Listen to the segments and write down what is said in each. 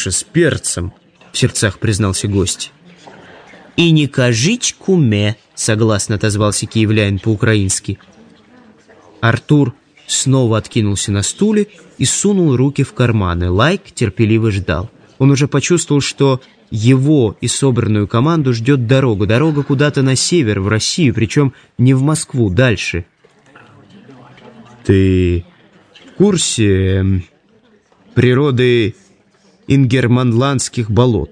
каша с перцем», — в сердцах признался гость. «И не кажич куме», — согласно отозвался киевлянин по-украински. Артур снова откинулся на стуле и сунул руки в карманы. Лайк терпеливо ждал. Он уже почувствовал, что его и собранную команду ждет дорога. Дорога куда-то на север, в Россию, причем не в Москву, дальше. «Ты в курсе природы ингерманландских болот?»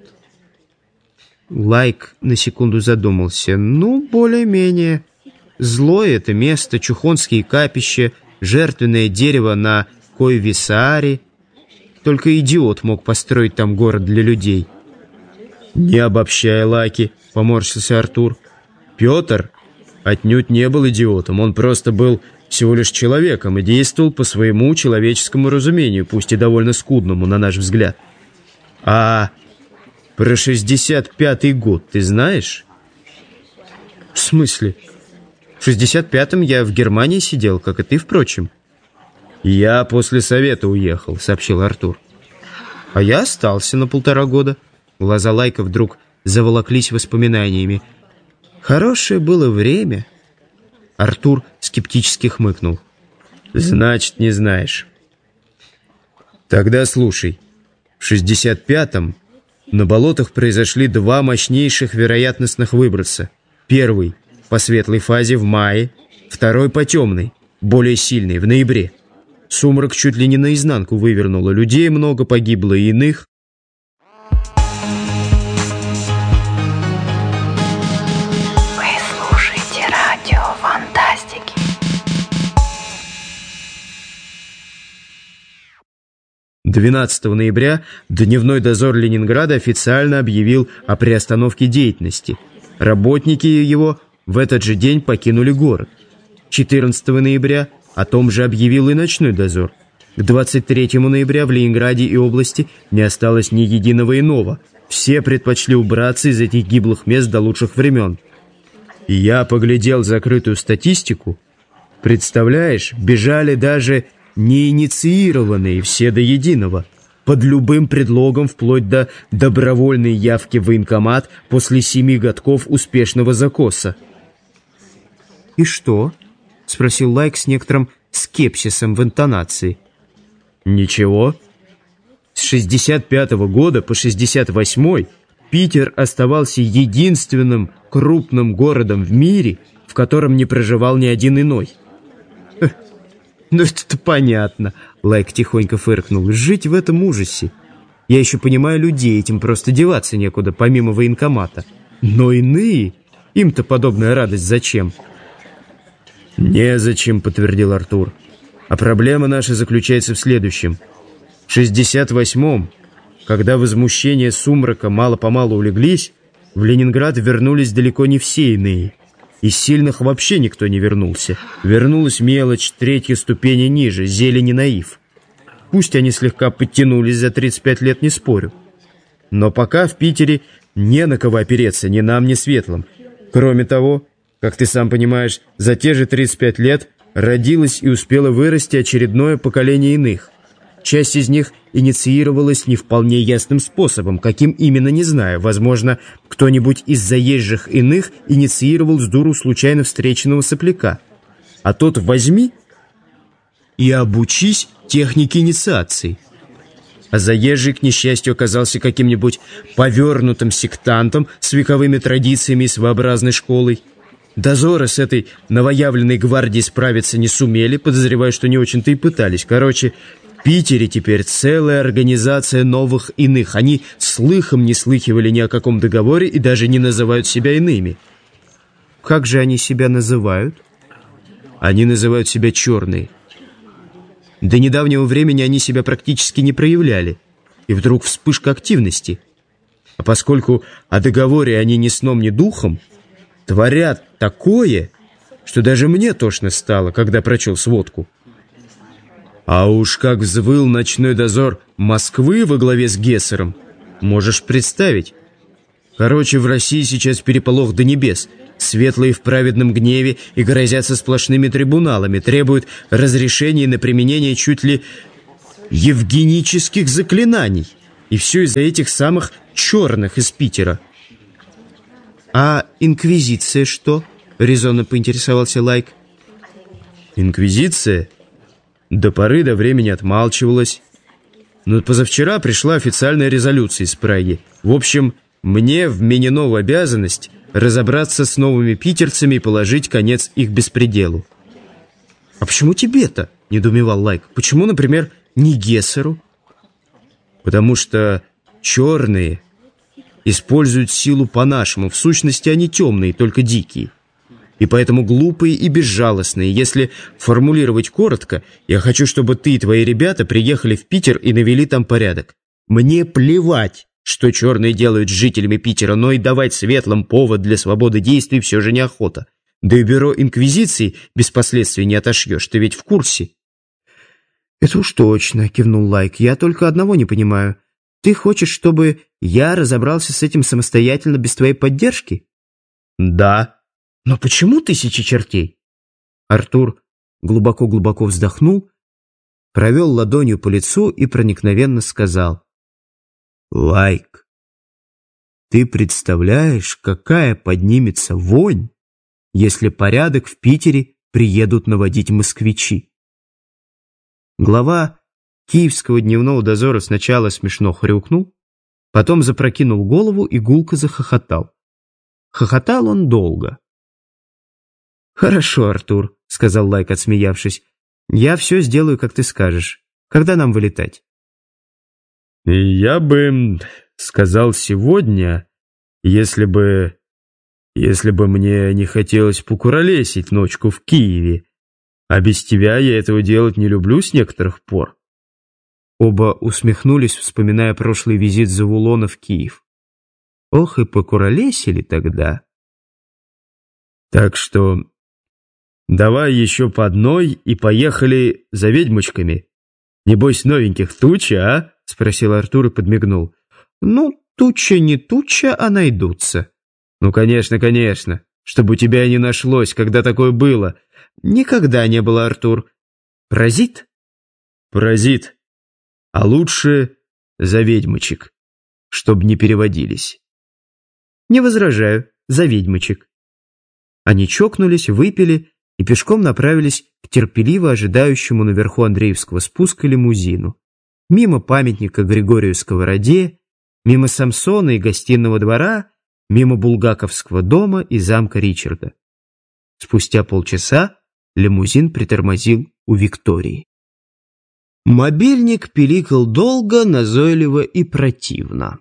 Лайк на секунду задумался. «Ну, более-менее. Злое это место, чухонские капища, жертвенное дерево на Койвисааре. Только идиот мог построить там город для людей». «Не обобщай, Лаки», — поморщился Артур. «Петр отнюдь не был идиотом, он просто был всего лишь человеком и действовал по своему человеческому разумению, пусть и довольно скудному, на наш взгляд. А про 65-й год ты знаешь?» «В смысле? В 65-м я в Германии сидел, как и ты, впрочем». «Я после совета уехал», — сообщил Артур. «А я остался на 1,5 года». Глаза Лайка вдруг заволоклись воспоминаниями. «Хорошее было время». Артур скептически хмыкнул. «Значит, не знаешь. Тогда слушай. В 65-м на болотах произошли 2 мощнейших вероятностных выброса. Первый по светлой фазе в мае, второй по темной, более сильный, в ноябре. Сумрак чуть ли не наизнанку вывернуло, людей много погибло, и иных. Вы слушаете радио Фантастики. «12 ноября дневной дозор Ленинграда официально объявил о приостановке деятельности. Работники его в этот же день покинули город. 14 ноября о том же объявил и ночной дозор. К 23 ноября в Ленинграде и области не осталось ни единого иного. Все предпочли убраться из этих гиблых мест до лучших времен. И я поглядел закрытую статистику. Представляешь, бежали даже неинициированные, все до единого, под любым предлогом, вплоть до добровольной явки в военкомат после 7 годков успешного закоса». «И что?» — спросил Лайк с некоторым скепсисом в интонации. «Ничего. С 65-го года по 68-й Питер оставался единственным крупным городом в мире, в котором не проживал ни один иной». «Ну это-то понятно», — Лайк тихонько фыркнул. «Жить в этом ужасе. Я еще понимаю людей, этим просто деваться некуда, помимо военкомата. Но иные, им-то подобная радость зачем?» «Незачем», — подтвердил Артур. «А проблема наша заключается в следующем. В 68-м, когда возмущения сумрака мало-помалу улеглись, в Ленинград вернулись далеко не все иные. Из сильных вообще никто не вернулся. Вернулась мелочь, 3-я ступень ниже, зелень и наив. Пусть они слегка подтянулись за 35 лет, не спорю. Но пока в Питере не на кого опереться, ни нам, ни светлым. Кроме того, как ты сам понимаешь, за те же 35 лет родилось и успело вырасти очередное поколение иных. Часть из них инициировалась не вполне ясным способом, каким именно не знаю. Возможно, кто-нибудь из заезжих иных инициировал с дуру случайно встреченного сопляка. А тот возьми и обучись технике инициации. А заезжий, к несчастью, оказался каким-нибудь повернутым сектантом с вековыми традициями и своеобразной школой. Дозоры с этой новоявленной гвардией справиться не сумели, подозреваю, что не очень-то и пытались. Короче, в Питере теперь целая организация новых иных. Они слыхом не слыхивали ни о каком договоре и даже не называют себя иными. «Как же они себя называют?» Они называют себя черные. До недавнего времени они себя практически не проявляли. И вдруг вспышка активности. А поскольку о договоре они ни сном, ни духом, творят такое, что даже мне тошно стало, когда прочел сводку. А уж как взвыл ночной дозор Москвы во главе с Гессером, можешь представить. Короче, в России сейчас переполох до небес. Светлые в праведном гневе и грозятся сплошными трибуналами, требуют разрешения на применение чуть ли евгенических заклинаний. И все из-за этих самых черных из Питера. «А инквизиция что?» — резонно поинтересовался Лайк. «Инквизиция до поры до времени отмалчивалась. Но позавчера пришла официальная резолюция из Праги. В общем, мне вменено в обязанность разобраться с новыми питерцами и положить конец их беспределу». «А почему тебе-то?» — недоумевал Лайк. «Почему, например, не Гессеру?» «Потому что черные используют силу по-нашему. В сущности, они темные, только дикие. И поэтому глупые и безжалостные. Если формулировать коротко, я хочу, чтобы ты и твои ребята приехали в Питер и навели там порядок. Мне плевать, что черные делают с жителями Питера, но и давать светлым повод для свободы действий все же неохота. Да и бюро инквизиции без последствий не отошьешь, ты ведь в курсе». «Это уж точно», — кивнул Лайк. «Я только одного не понимаю. Ты хочешь, чтобы я разобрался с этим самостоятельно без твоей поддержки?» «Да». «Но почему тысячи чертей?» Артур глубоко-глубоко вздохнул, провел ладонью по лицу и проникновенно сказал: «Лайк, ты представляешь, какая поднимется вонь, если порядок в Питере приедут наводить москвичи?» Глава Киевского дневного дозора сначала смешно хрюкнул, потом запрокинул голову и гулко захохотал. Хохотал он долго. «Хорошо, Артур», — сказал Лайк, отсмеявшись. «Я все сделаю, как ты скажешь. Когда нам вылетать?» «Я бы сказал сегодня, если бы мне не хотелось покуролесить ночку в Киеве. А без тебя я этого делать не люблю с некоторых пор». Оба усмехнулись, вспоминая прошлый визит Завулона в Киев. Ох, и покуролесили тогда. «Так что давай еще по одной и поехали за ведьмочками. Небось, новеньких туча, а?» — спросил Артур и подмигнул. «Ну, туча не туча, а найдутся». «Ну, конечно, конечно. Чтобы у тебя не нашлось, когда такое было». «Никогда не было, Артур. Паразит?» «Паразит. А лучше за ведьмочек, чтоб не переводились». «Не возражаю. За ведьмочек». Они чокнулись, выпили и пешком направились к терпеливо ожидающему наверху Андреевского спуска лимузину. Мимо памятника Григорию Сковороде, мимо Самсона и гостиного двора, мимо Булгаковского дома и замка Ричарда. Спустя полчаса лимузин притормозил у Виктории. Мобильник пиликал долго, назойливо и противно.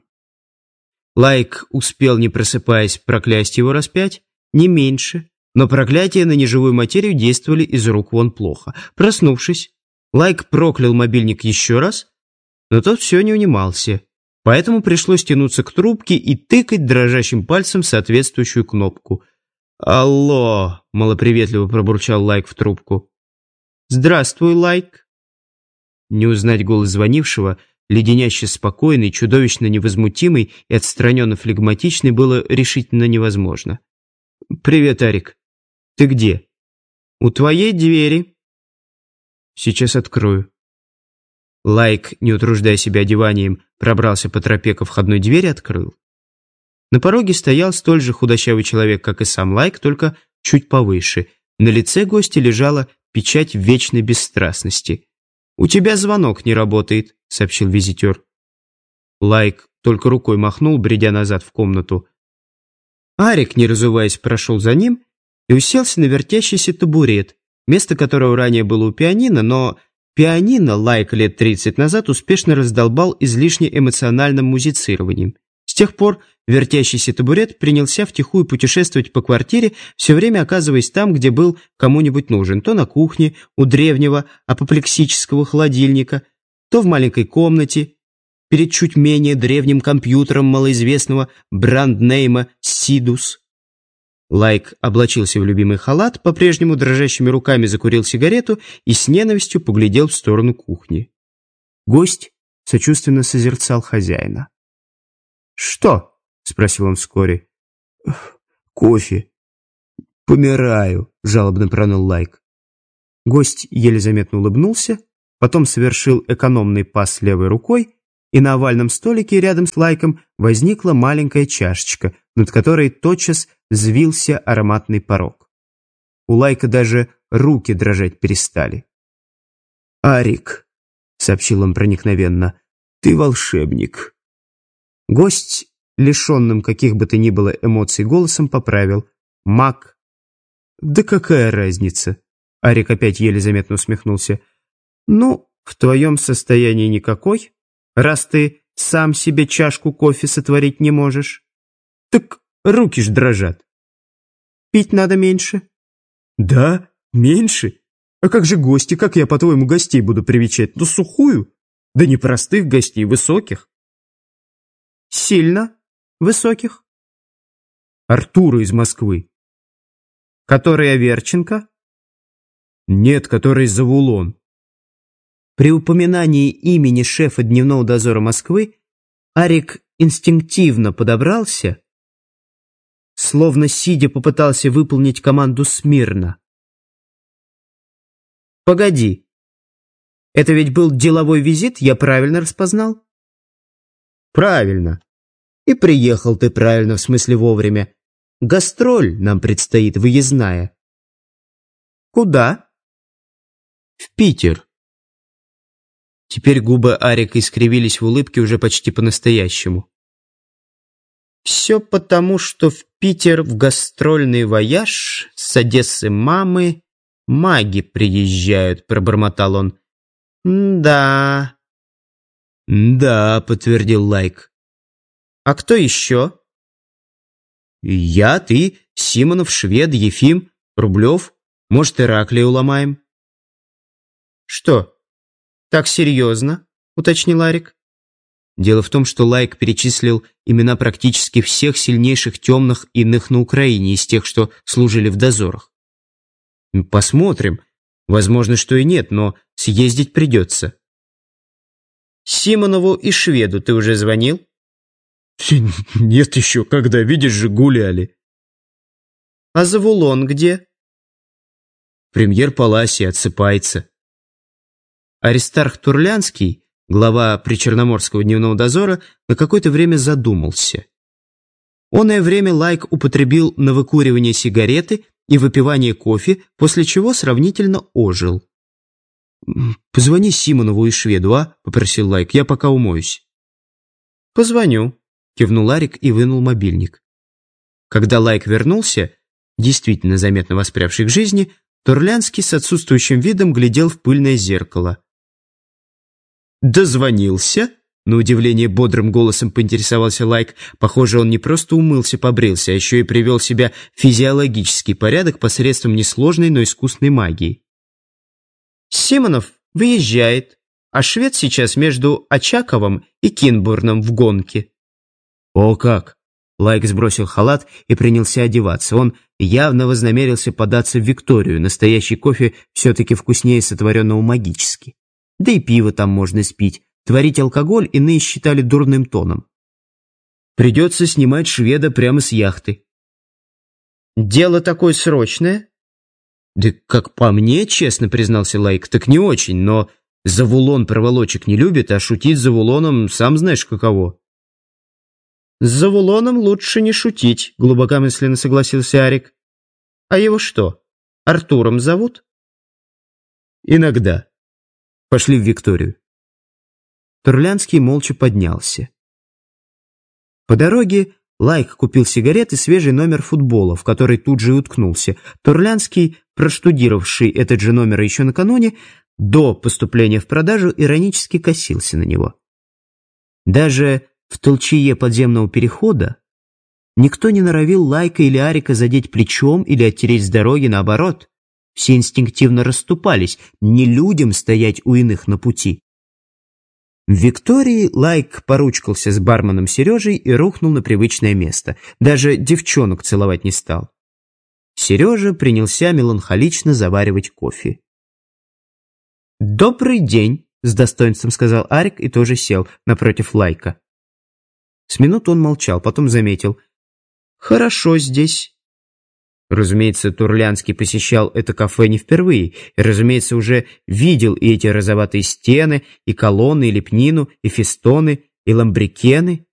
Лайк успел, не просыпаясь, проклясть его раз 5, не меньше, но проклятия на неживую материю действовали из рук вон плохо. Проснувшись, Лайк проклял мобильник еще раз, но тот все не унимался, поэтому пришлось тянуться к трубке и тыкать дрожащим пальцем в соответствующую кнопку. «Алло!» — малоприветливо пробурчал Лайк в трубку. «Здравствуй, Лайк!» Не узнать голос звонившего, леденяще спокойный, чудовищно невозмутимый и отстраненно флегматичный, было решительно невозможно. «Привет, Арик. Ты где?» «У твоей двери». «Сейчас открою». Лайк, не утруждая себя одеванием, пробрался по тропе ко входной двери и открыл. На пороге стоял столь же худощавый человек, как и сам Лайк, только чуть повыше. На лице гостя лежала печать вечной бесстрастности. «У тебя звонок не работает», — сообщил визитер. Лайк только рукой махнул, бредя назад в комнату. Арик, не разуваясь, прошел за ним и уселся на вертящийся табурет, место которого ранее было у пианино, но пианино Лайк лет 30 назад успешно раздолбал излишне эмоциональным музицированием. С тех пор вертящийся табурет принялся втихую путешествовать по квартире, все время оказываясь там, где был кому-нибудь нужен, то на кухне у древнего апоплексического холодильника, то в маленькой комнате перед чуть менее древним компьютером малоизвестного бранднейма «Сидус». Лайк облачился в любимый халат, по-прежнему дрожащими руками закурил сигарету и с ненавистью поглядел в сторону кухни. Гость сочувственно созерцал хозяина. «Что?» — спросил он вскоре. «Кофе. Помираю», — жалобно проныл Лайк. Гость еле заметно улыбнулся, потом совершил экономный пас левой рукой и на овальном столике рядом с Лайком возникла маленькая чашечка, над которой тотчас взвился ароматный порог. У Лайка даже руки дрожать перестали. «Арик», — сообщил он проникновенно, — «ты волшебник». Гость, лишенным каких бы то ни было эмоций голосом, поправил: «Маг». «Да какая разница?» Арик опять еле заметно усмехнулся. «Ну, в твоем состоянии никакой, раз ты сам себе чашку кофе сотворить не можешь. Так руки ж дрожат. Пить надо меньше». «Да? Меньше? А как же гости? Как я, по-твоему, гостей буду привечать? Ну, сухую? Да не простых гостей, высоких». «Сильно высоких?» «Артура из Москвы». «Который Аверченко?» «Нет, который Завулон». При упоминании имени шефа дневного дозора Москвы Арик инстинктивно подобрался, словно сидя попытался выполнить команду смирно. «Погоди, это ведь был деловой визит, я правильно распознал?» «Правильно. И приехал ты правильно, в смысле вовремя. Гастроль нам предстоит выездная». «Куда?» «В Питер». Теперь губы Арика искривились в улыбке уже почти по-настоящему. «Все потому, что в Питер в гастрольный вояж с Одессы мамы маги приезжают», — пробормотал он. «Да». «Да», — подтвердил Лайк. «А кто еще?» «Я, ты, Симонов, Швед, Ефим, Рублев. Может, Ираклия уломаем». «Что, так серьезно?» — уточнил Арик. Дело в том, что Лайк перечислил имена практически всех сильнейших темных иных на Украине из тех, что служили в дозорах. «Посмотрим. Возможно, что и нет, но съездить придется». «Симонову и Шведу ты уже звонил?» «Нет еще, когда, видишь же, гуляли». «А Завулон где?» «В премьер-паласе отсыпается». Аристарх Турлянский, глава Причерноморского дневного дозора, на какое-то время задумался. Оное время Лайк употребил на выкуривание сигареты и выпивание кофе, после чего сравнительно ожил. «Позвони Симонову и Шведу, а?» — попросил Лайк. «Я пока умоюсь». «Позвоню», — кивнул Арик и вынул мобильник. Когда Лайк вернулся, действительно заметно воспрявший к жизни, Турлянский с отсутствующим видом глядел в пыльное зеркало. «Дозвонился?» — на удивление бодрым голосом поинтересовался Лайк. Похоже, он не просто умылся, побрился, а еще и привел в себя физиологический порядок посредством несложной, но искусной магии. «Симонов выезжает, а Швед сейчас между Очаковым и Кинбурном в гонке». «О как!» Лайк сбросил халат и принялся одеваться. Он явно вознамерился податься в Викторию. Настоящий кофе все-таки вкуснее сотворенного магически. Да и пиво там можно спить. Творить алкоголь иные считали дурным тоном. Придется снимать Шведа прямо с яхты. «Дело такое срочное?» «Да как по мне, честно признался Лайк, так не очень, но Завулон проволочек не любит, а шутить с Завулоном сам знаешь каково». «С Завулоном лучше не шутить», — глубокомысленно согласился Арик. «А его что, Артуром зовут?» «Иногда. Пошли в Викторию». Турлянский молча поднялся. По дороге Лайк купил сигарет и свежий номер футбола, в который тут же и уткнулся. Турлянский, проштудировавший этот же номер еще накануне, до поступления в продажу иронически косился на него. Даже в толчее подземного перехода никто не норовил Лайка или Арика задеть плечом или оттереть с дороги, наоборот. Все инстинктивно расступались, не людям стоять у иных на пути. В Виктории Лайк поручкался с барменом Сережей и рухнул на привычное место. Даже девчонок целовать не стал. Сережа принялся меланхолично заваривать кофе. «Добрый день», — с достоинством сказал Арик и тоже сел напротив Лайка. С минуту он молчал, потом заметил. «Хорошо здесь». Разумеется, Турлянский посещал это кафе не впервые, и, разумеется, уже видел и эти розоватые стены, и колонны, и лепнину, и фестоны, и ламбрикены.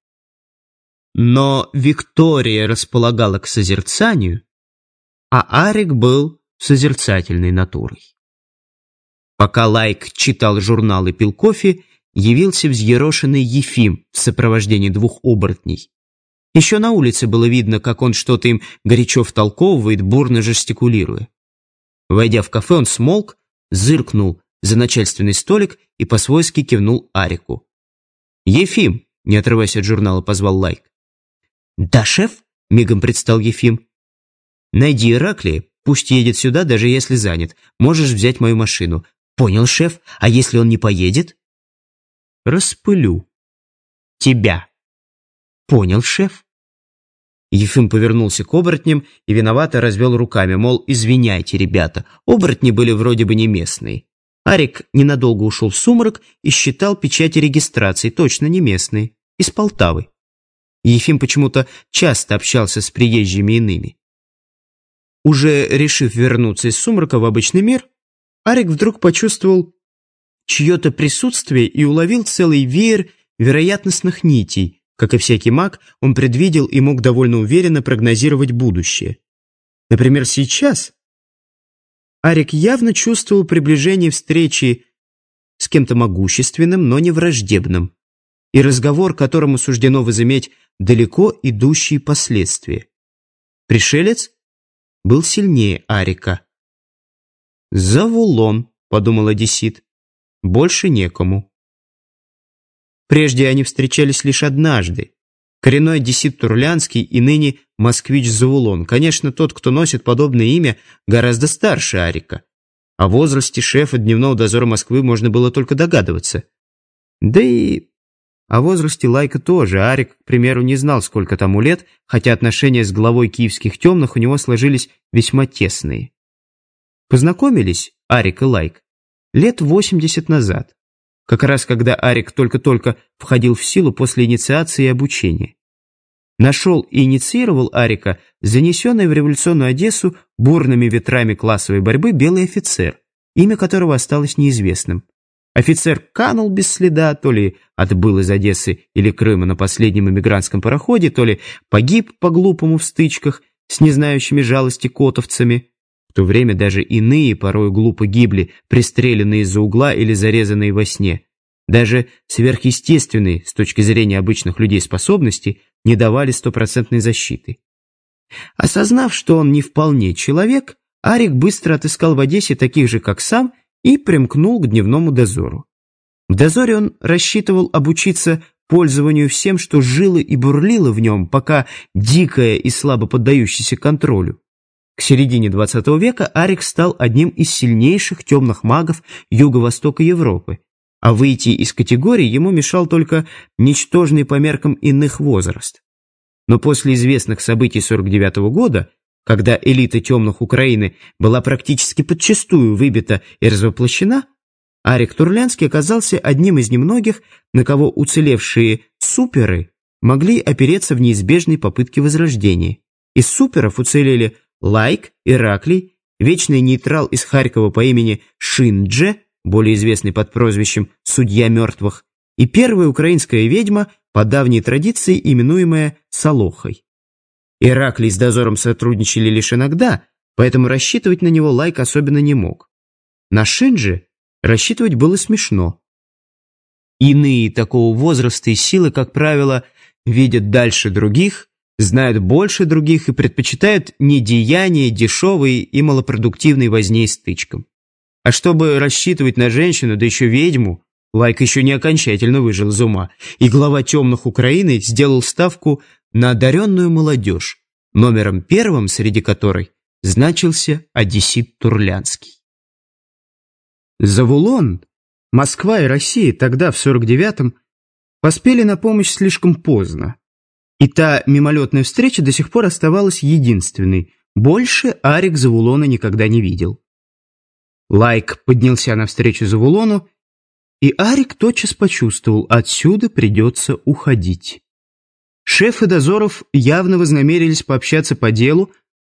Но Виктория располагала к созерцанию, а Арик был созерцательной натурой. Пока Лайк читал журнал и пил кофе, явился взъерошенный Ефим в сопровождении 2 оборотней. Еще на улице было видно, как он что-то им горячо втолковывает, бурно жестикулируя. Войдя в кафе, он смолк, зыркнул за начальственный столик и по-свойски кивнул Арику. «Ефим!» — не отрываясь от журнала, позвал Лайк. «Да, шеф!» — мигом предстал Ефим. «Найди Ираклия, пусть едет сюда, даже если занят. Можешь взять мою машину». «Понял, шеф. А если он не поедет?» «Распылю. Тебя». «Понял, шеф». Ефим повернулся к оборотням и виновато развел руками, мол, извиняйте, ребята, оборотни были вроде бы не местные. Арик ненадолго ушел в сумрак и считал печати регистрации, точно не местные, из Полтавы. Ефим почему-то часто общался с приезжими иными. Уже решив вернуться из сумрака в обычный мир, Арик вдруг почувствовал чье-то присутствие и уловил целый веер вероятностных нитей. Как и всякий маг, он предвидел и мог довольно уверенно прогнозировать будущее. Например, сейчас Арик явно чувствовал приближение встречи с кем-то могущественным, но не враждебным, и разговор, которому суждено возыметь далеко идущие последствия. Пришелец был сильнее Арика. «Завулон», — подумал одессит, — «больше некому». Прежде они встречались лишь однажды. Коренной одессит Турлянский и ныне москвич Завулон. Конечно, тот, кто носит подобное имя, гораздо старше Арика. О возрасте шефа дневного дозора Москвы можно было только догадываться. Да и о возрасте Лайка тоже. Арик, к примеру, не знал, сколько тому лет, хотя отношения с главой киевских темных у него сложились весьма тесные. Познакомились Арик и Лайк лет 80 назад, как раз когда Арик только-только входил в силу после инициации и обучения. Нашел и инициировал Арика занесенный в революционную Одессу бурными ветрами классовой борьбы белый офицер, имя которого осталось неизвестным. Офицер канул без следа, то ли отбыл из Одессы или Крыма на последнем эмигрантском пароходе, то ли погиб по-глупому в стычках с незнающими жалости котовцами. В то время даже иные порой глупо гибли, пристреленные из-за угла или зарезанные во сне. Даже сверхъестественные, с точки зрения обычных людей, способности не давали стопроцентной защиты. Осознав, что он не вполне человек, Арик быстро отыскал в Одессе таких же, как сам, и примкнул к дневному дозору. В дозоре он рассчитывал обучиться пользованию всем, что жило и бурлило в нем, пока дикое и слабо поддающееся контролю. К середине 20 века Арик стал одним из сильнейших темных магов Юго-Востока Европы, а выйти из категории ему мешал только ничтожный по меркам иных возраст. Но после известных событий 49 года, когда элита темных Украины была практически подчистую выбита и развоплощена, Арик Турлянский оказался одним из немногих, на кого уцелевшие суперы могли опереться в неизбежной попытке возрождения. Из суперов уцелели Лайк, Ираклий, вечный нейтрал из Харькова по имени Шиндже, более известный под прозвищем «Судья мертвых», и первая украинская ведьма, по давней традиции именуемая Солохой. Ираклий с дозором сотрудничали лишь иногда, поэтому рассчитывать на него Лайк особенно не мог. На Шиндже рассчитывать было смешно. Иные такого возраста и силы, как правило, видят дальше других, знают больше других и предпочитают недеяния дешевой и малопродуктивной возне и стычкам. А чтобы рассчитывать на женщину, да еще ведьму, Лайк еще не окончательно выжил из ума, и глава темных Украины сделал ставку на одаренную молодежь, номером первым среди которой значился одессит Турлянский. Завулон, Москва и Россия тогда, в 49-м, поспели на помощь слишком поздно. И та мимолетная встреча до сих пор оставалась единственной. Больше Арик Завулона никогда не видел. Лайк поднялся навстречу Завулону, и Арик тотчас почувствовал, отсюда придется уходить. Шефы дозоров явно вознамерились пообщаться по делу,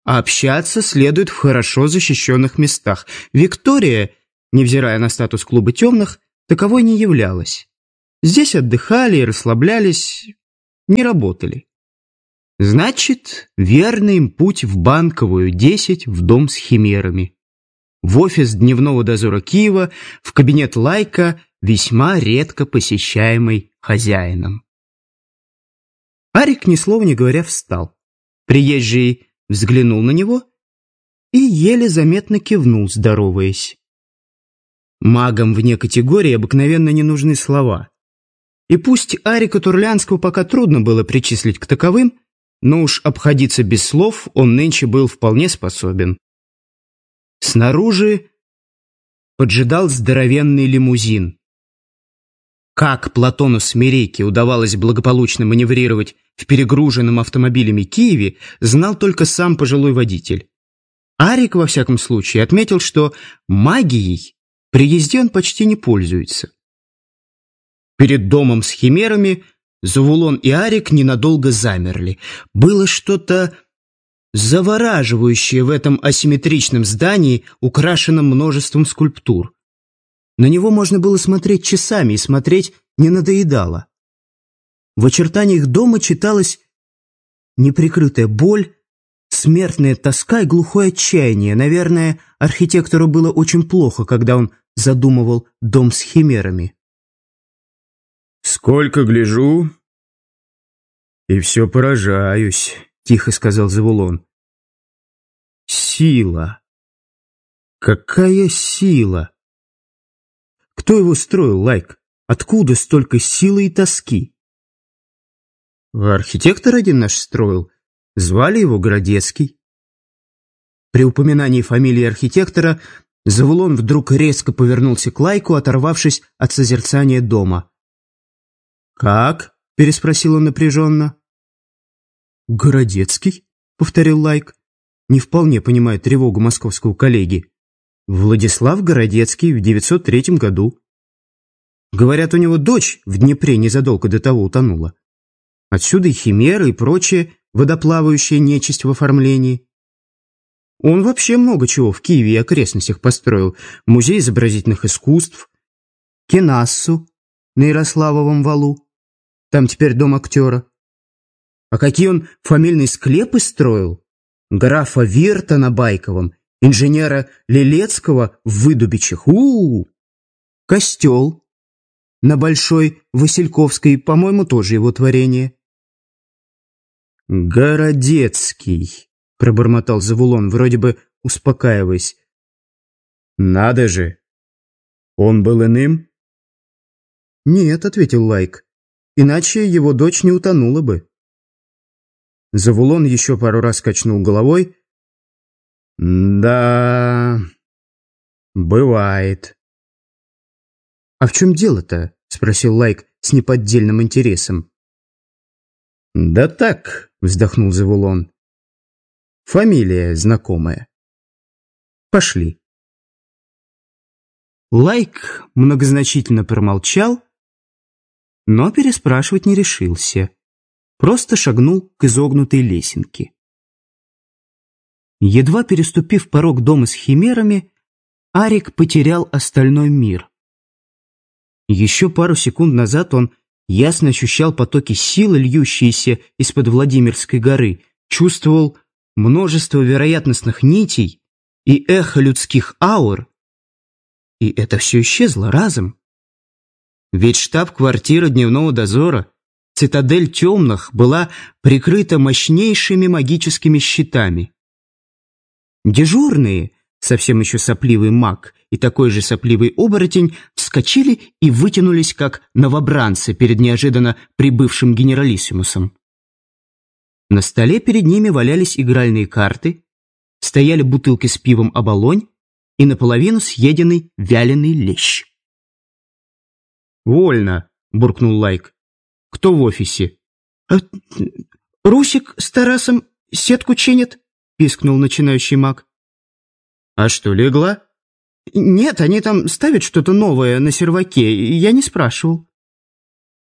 а общаться следует в хорошо защищенных местах. Виктория, невзирая на статус клуба темных, таковой не являлась. Здесь отдыхали и расслаблялись, не работали. Значит, верный им путь в Банковую, 10, в дом с химерами. В офис дневного дозора Киева, в кабинет Лайка, весьма редко посещаемый хозяином. Арик, ни слова не говоря, встал. Приезжий взглянул на него и еле заметно кивнул, здороваясь. Магам вне категории обыкновенно не нужны слова. И пусть Арика Турлянского пока трудно было причислить к таковым, но уж обходиться без слов он нынче был вполне способен. Снаружи поджидал здоровенный лимузин. Как Платону Смирейке удавалось благополучно маневрировать в перегруженном автомобилями Киеве, знал только сам пожилой водитель. Арик, во всяком случае, отметил, что магией при езде он почти не пользуется. Перед домом с химерами Завулон и Арик ненадолго замерли. Было что-то завораживающее в этом асимметричном здании, украшенном множеством скульптур. На него можно было смотреть часами, и смотреть не надоедало. В очертаниях дома читалась неприкрытая боль, смертная тоска и глухое отчаяние. Наверное, архитектору было очень плохо, когда он задумывал дом с химерами. «Сколько гляжу, и все поражаюсь», — тихо сказал Завулон. «Сила! Какая сила! Кто его строил, Лайк? Откуда столько силы и тоски?» Архитектор один наш строил. Звали его Городецкий. При упоминании фамилии архитектора Завулон вдруг резко повернулся к Лайку, оторвавшись от созерцания дома. «Как?» — переспросил он напряженно. «Городецкий?» — повторил Лайк, не вполне понимая тревогу московского коллеги. «Владислав Городецкий в 903 году. Говорят, у него дочь в Днепре незадолго до того утонула. Отсюда и химеры, и прочее водоплавающая нечисть в оформлении. Он вообще много чего в Киеве и окрестностях построил. Музей изобразительных искусств, Кинассу на Ярославовом валу. Там теперь дом актера. А какие он фамильные склепы строил? Графа Вирта на Байковом, инженера Лилецкого в Выдубичах. Костел на Большой Васильковской, по-моему, тоже его творение. «Городецкий», — пробормотал Завулон, вроде бы успокаиваясь. «Надо же! Он был иным?» «Нет», — ответил Лайк, — «иначе его дочь не утонула бы». Завулон еще пару раз качнул головой. «Да, бывает». «А в чем дело-то?» — спросил Лайк с неподдельным интересом. «Да так», — вздохнул Завулон. «Фамилия знакомая. Пошли». Лайк многозначительно промолчал, но переспрашивать не решился. Просто шагнул к изогнутой лесенке. Едва переступив порог дома с химерами, Арик потерял остальной мир. Еще пару секунд назад он ясно ощущал потоки силы, льющиеся из-под Владимирской горы, чувствовал множество вероятностных нитей и эхо людских аур. И это все исчезло разом. Ведь штаб-квартира дневного дозора, цитадель темных, была прикрыта мощнейшими магическими щитами. Дежурные, совсем еще сопливый маг и такой же сопливый оборотень, вскочили и вытянулись, как новобранцы перед неожиданно прибывшим генералиссимусом. На столе перед ними валялись игральные карты, стояли бутылки с пивом «Оболонь» и наполовину съеденный вяленый лещ. «Вольно», — буркнул Лайк. «Кто в офисе?» «Русик с Тарасом сетку чинят», — пискнул начинающий маг. «А что, легла?» «Нет, они там ставят что-то новое на серваке, я не спрашивал».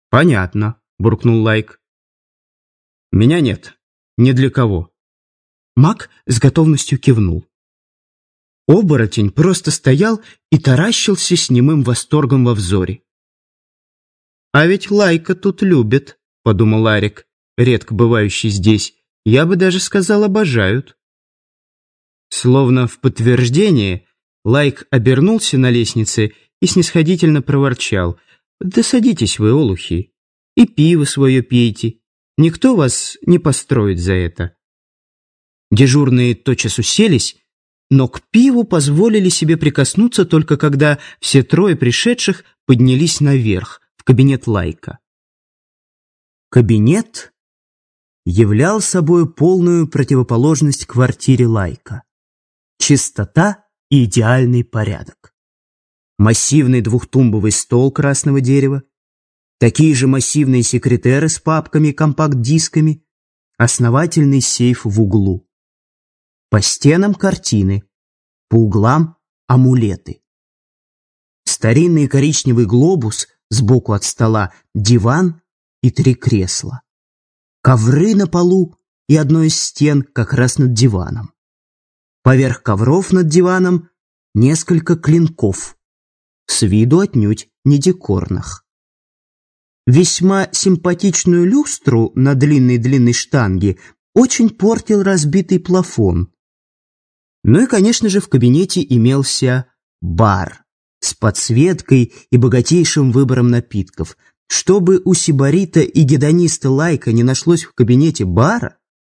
«Понятно», — буркнул Лайк. «Меня нет, ни для кого. Маг с готовностью кивнул. Оборотень просто стоял и таращился с немым восторгом во взоре. «А ведь Лайка тут любят», — подумал Арик, редко бывающий здесь. «Я бы даже сказал, обожают». Словно в подтверждение, Лайк обернулся на лестнице и снисходительно проворчал: «Да садитесь вы, олухи, и пиво свое пейте. Никто вас не построит за это». Дежурные тотчас уселись, но к пиву позволили себе прикоснуться только когда все трое пришедших поднялись наверх, в кабинет Лайка. Кабинет являл собой полную противоположность квартире Лайка. Чистота и идеальный порядок. Массивный двухтумбовый стол красного дерева, такие же массивные секретеры с папками и компакт-дисками, основательный сейф в углу. По стенам картины, по углам амулеты. Старинный коричневый глобус сбоку от стола, диван и 3 кресла. Ковры на полу и одной из стен как раз над диваном. Поверх ковров над диваном несколько клинков, с виду отнюдь не декорных. Весьма симпатичную люстру на длинной-длинной штанге очень портил разбитый плафон. Ну и, конечно же, в кабинете имелся бар с подсветкой и богатейшим выбором напитков. Чтобы у сибарита и гедониста Лайка не нашлось в кабинете бара,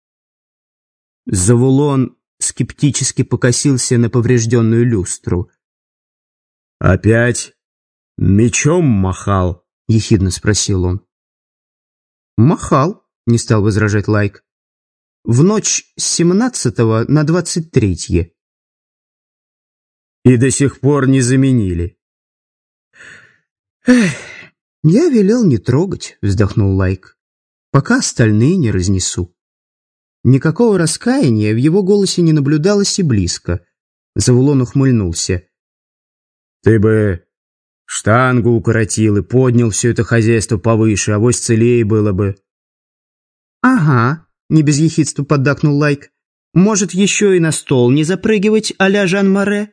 Завулон скептически покосился на поврежденную люстру. «Опять мечом махал?» — ехидно спросил он. «Махал», — не стал возражать Лайк. «В ночь с 17-го на 23-е». «И до сих пор не заменили?» «Эх, я велел не трогать», — вздохнул Лайк, «пока остальные не разнесу». Никакого раскаяния в его голосе не наблюдалось и близко. Завулон ухмыльнулся. «Ты бы штангу укоротил и поднял все это хозяйство повыше, авось целее было бы». «Ага», — не без ехидства поддакнул Лайк. «Может, еще и на стол не запрыгивать а-ля Жан-Море?»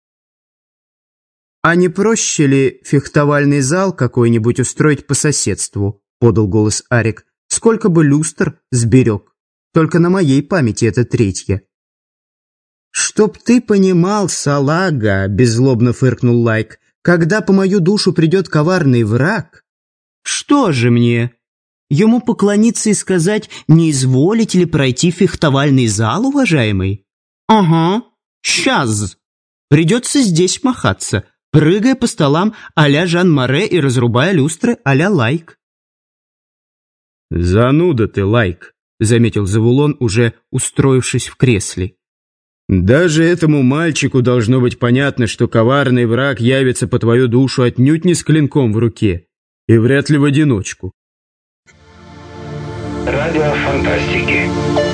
«А не проще ли фехтовальный зал какой-нибудь устроить по соседству?» — подал голос Арик. «Сколько бы люстр сберег. Только на моей памяти это 3-я». «Чтоб ты понимал, салага», — беззлобно фыркнул Лайк, «когда по мою душу придет коварный враг, что же мне? Ему поклониться и сказать: не изволите ли пройти фехтовальный зал, уважаемый? Ага, сейчас. Придется здесь махаться, прыгая по столам а-ля Жан-Море и разрубая люстры а-ля Лайк». «Зануда ты, Лайк», — заметил Завулон, уже устроившись в кресле. «Даже этому мальчику должно быть понятно, что коварный враг явится по твою душу отнюдь не с клинком в руке, и вряд ли в одиночку». Радио фантастики.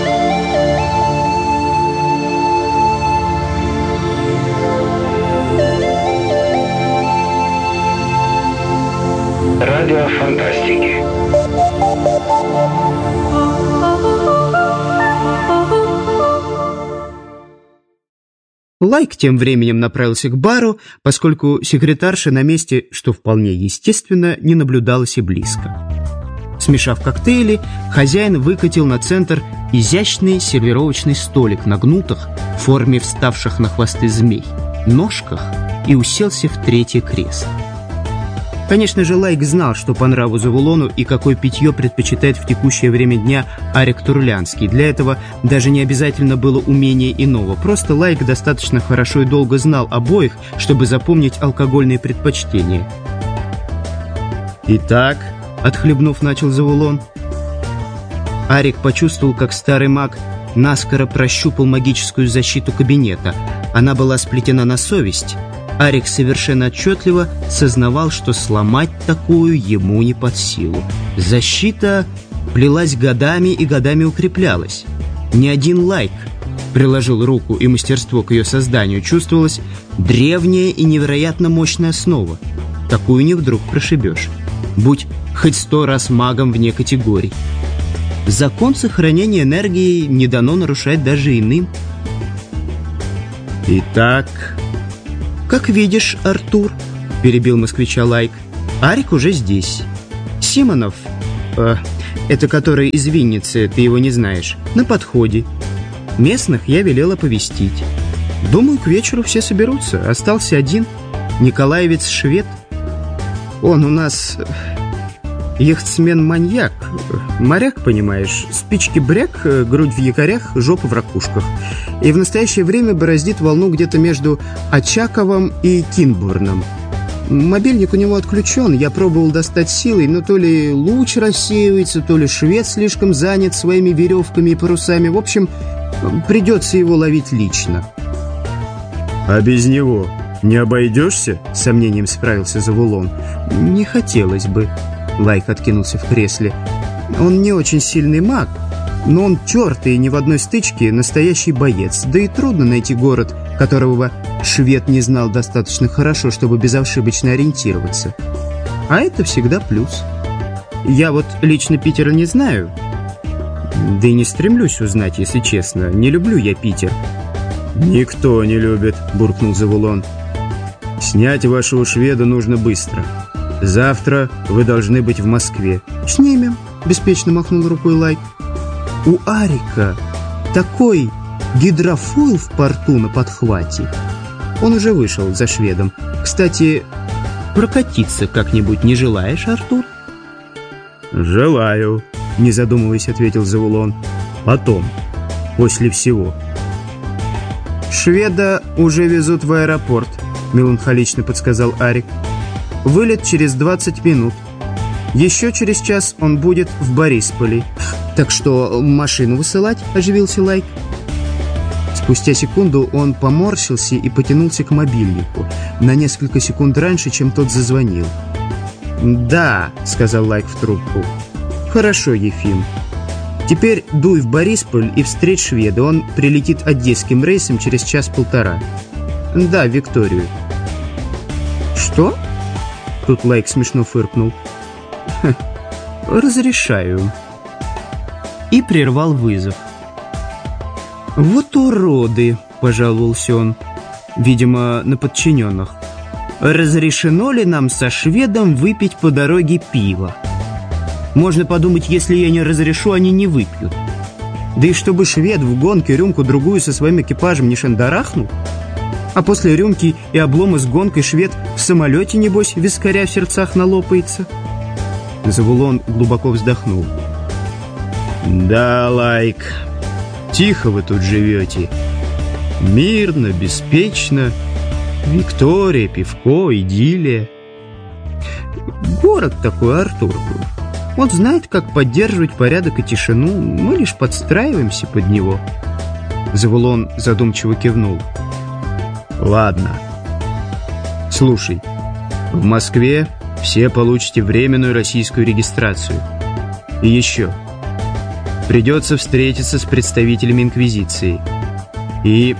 Радио фантастики. Лайк тем временем направился к бару, поскольку секретарша на месте, что вполне естественно, не наблюдалось и близко. Смешав коктейли, хозяин выкатил на центр изящный сервировочный столик на гнутых, в форме вставших на хвосты змей, ножках и уселся в 3-е кресло. Конечно же, Лайк знал, что по нраву Завулону и какое питье предпочитает в текущее время дня Арик Турлянский. Для этого даже не обязательно было умение иного. Просто Лайк достаточно хорошо и долго знал обоих, чтобы запомнить алкогольные предпочтения. «Итак», — отхлебнув, начал Завулон. Арик почувствовал, как старый маг наскоро прощупал магическую защиту кабинета. Она была сплетена на совесть. Арик совершенно отчетливо сознавал, что сломать такую ему не под силу. Защита плелась годами и годами укреплялась. Ни один Лайк приложил руку и мастерство к ее созданию. Чувствовалась древняя и невероятно мощная основа. Такую не вдруг прошибешь. Будь хоть 100 раз магом вне категорий. Закон сохранения энергии не дано нарушать даже иным. Итак, «Как видишь, Артур», — перебил москвича Лайк, — «Арик уже здесь. Симонов, это который из Винницы, ты его не знаешь, на подходе. Местных я велел оповестить. Думаю, к вечеру все соберутся. Остался один, Николаевец Швед. Он у нас яхтсмен-маньяк, моряк, понимаешь, спички бряк, грудь в якорях, жопа в ракушках. И в настоящее время бороздит волну где-то между Очаковым и Кинбурном. Мобильник у него отключен, я пробовал достать силой, но то ли луч рассеивается, то ли швед слишком занят своими веревками и парусами. В общем, придется его ловить лично». «А без него не обойдешься?» — с сомнением справился Завулон. «Не хотелось бы». Лайк откинулся в кресле. «Он не очень сильный маг, но он тертый и ни в одной стычке настоящий боец. Да и трудно найти город, которого швед не знал достаточно хорошо, чтобы безошибочно ориентироваться. А это всегда плюс. Я вот лично Питера не знаю. Да и не стремлюсь узнать, если честно. Не люблю я Питер». «Никто не любит», — буркнул Завулон. «Снять вашего шведа нужно быстро. Завтра вы должны быть в Москве». «Снимем», — беспечно махнул рукой Лайк. «У Арика такой гидрофойл в порту на подхвате. Он уже вышел за шведом. Кстати, прокатиться как-нибудь не желаешь, Артур?» «Желаю», — не задумываясь, ответил Завулон. «Потом, после всего». «Шведа уже везут в аэропорт», — меланхолично подсказал Арик. «Вылет через 20 минут. Еще через час он будет в Борисполе. Так что машину высылать?» — оживился Лайк. Спустя секунду он поморщился и потянулся к мобильнику. На несколько секунд раньше, чем тот зазвонил. «Да», — сказал Лайк в трубку. «Хорошо, Ефим. Теперь дуй в Борисполь и встреть шведа. Он прилетит одесским рейсом через час-полтора. Да, Викторию». «Что?» Тут Лайк смешно фыркнул. «Разрешаю». И прервал вызов. «Вот уроды», — пожаловался он, видимо, на подчиненных. «Разрешено ли нам со шведом выпить по дороге пиво? Можно подумать, если я не разрешу, они не выпьют. Да и чтобы швед в гонке рюмку-другую со своим экипажем не шандарахнул? А после рюмки и облома с гонкой швед в самолете, небось, вискаря в сердцах налопается». Завулон глубоко вздохнул. «Да, Лайк, тихо вы тут живете. Мирно, беспечно. Виктория, пивко, идиллия». «Город такой, Артур. Он знает, как поддерживать порядок и тишину. Мы лишь подстраиваемся под него». Завулон задумчиво кивнул. «Ладно. Слушай, в Москве все получите временную российскую регистрацию. И еще. Придется встретиться с представителями Инквизиции. И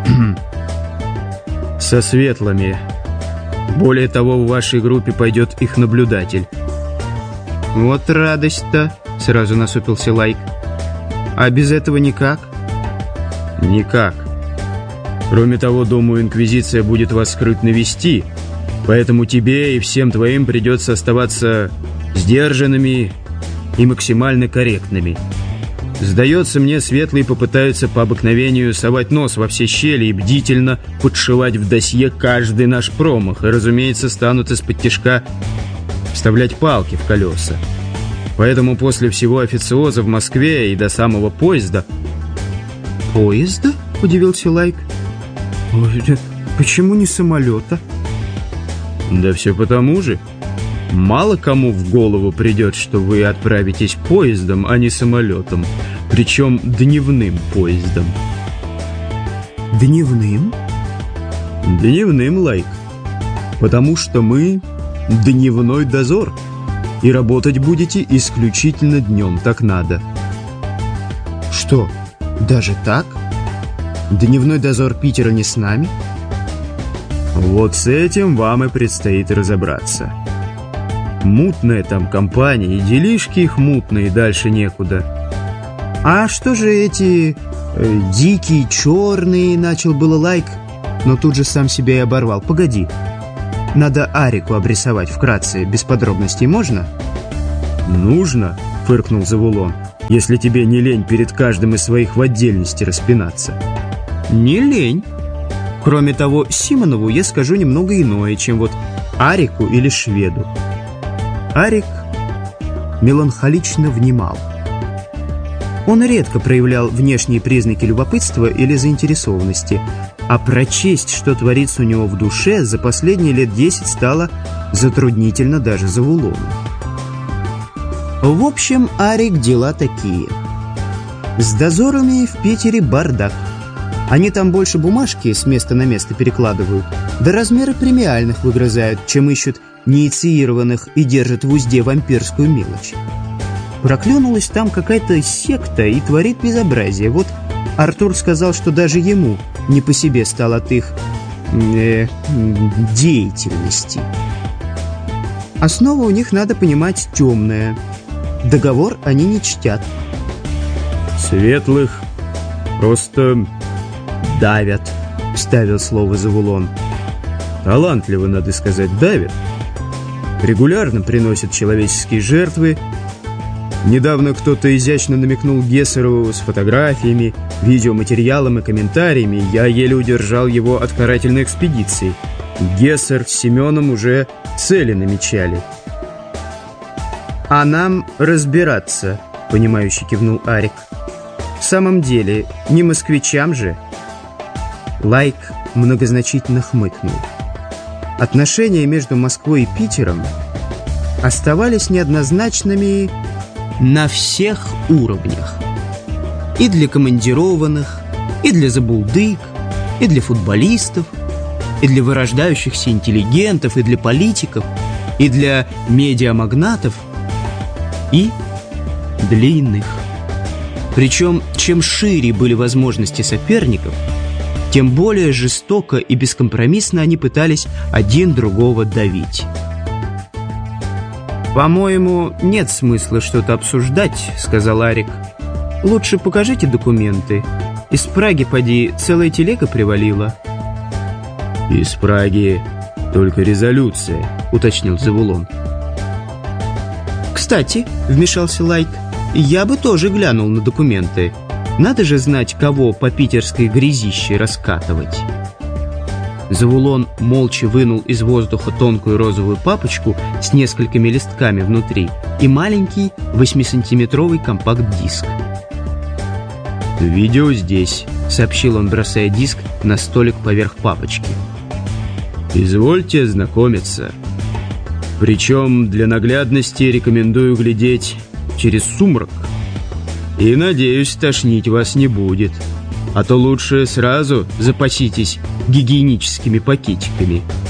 со светлыми. Более того, в вашей группе пойдет их наблюдатель». «Вот радость-то», — сразу насупился Лайк. «А без этого никак?» «Никак. Кроме того, думаю, Инквизиция будет вас скрытно вести, поэтому тебе и всем твоим придется оставаться сдержанными и максимально корректными. Сдается мне, светлые попытаются по обыкновению совать нос во все щели и бдительно подшивать в досье каждый наш промах, и, разумеется, станут из-под тишка вставлять палки в колеса. Поэтому после всего официоза в Москве и до самого поезда...» «Поезда?» — удивился Лайк. «Почему не самолета?» «Да все потому же. Мало кому в голову придет, что вы отправитесь поездом, а не самолетом. Причем дневным поездом». «Дневным?» «Дневным, Лайк. Потому что мы дневной дозор. И работать будете исключительно днем, так надо». «Что, даже так? Дневной дозор Питера не с нами?» «Вот с этим вам и предстоит разобраться. Мутная там компания, и делишки их мутные, дальше некуда. «А что же эти дикие, черные?» — начал было Лайк, но тут же сам себя и оборвал. «Погоди, надо Арику обрисовать вкратце, без подробностей можно?» «Нужно», — фыркнул Завулон, «если тебе не лень перед каждым из своих в отдельности распинаться». «Не лень. Кроме того, Симонову я скажу немного иное, чем вот Арику или шведу». Арик меланхолично внимал. Он редко проявлял внешние признаки любопытства или заинтересованности, а прочесть, что творится у него в душе, за последние лет 10 стало затруднительно даже Завулону. В общем, Арик, дела такие. С дозорами в Питере бардак. Они там больше бумажки с места на место перекладывают, да размеры премиальных выгрызают, чем ищут неинициированных и держат в узде вампирскую мелочь. Проклюнулась там какая-то секта и творит безобразие. Вот Артур сказал, что даже ему не по себе стал от их деятельности. Основа у них, надо понимать, темная. Договор они не чтят. «Светлых просто давят», — вставил слово Завулон. «Талантливо, надо сказать, давят. Регулярно приносят человеческие жертвы. Недавно кто-то изящно намекнул Гессерову с фотографиями, видеоматериалом и комментариями. Я еле удержал его от карательной экспедиции. Гессер с Семеном уже цели намечали». «А нам разбираться», — понимающе кивнул Арик. «В самом деле, не москвичам же». Лайк многозначительно хмыкнул. Отношения между Москвой и Питером оставались неоднозначными на всех уровнях. И для командированных, и для забулдык, и для футболистов, и для вырождающихся интеллигентов, и для политиков, и для медиамагнатов, и для иных. Причем, чем шире были возможности соперников, тем более жестоко и бескомпромиссно они пытались один другого давить. «По-моему, нет смысла что-то обсуждать», — сказал Арик. «Лучше покажите документы. Из Праги, поди, целая телега привалила». «Из Праги только резолюция», — уточнил Завулон. «Кстати», — вмешался Лайк, — «я бы тоже глянул на документы. Надо же знать, кого по питерской грязище раскатывать». Завулон молча вынул из воздуха тонкую розовую папочку с несколькими листками внутри и маленький 8-сантиметровый компакт-диск. «Видео здесь», — сообщил он, бросая диск на столик поверх папочки. «Извольте ознакомиться. Причем для наглядности рекомендую глядеть через сумрак. И, надеюсь, тошнить вас не будет. А то лучше сразу запаситесь гигиеническими пакетиками».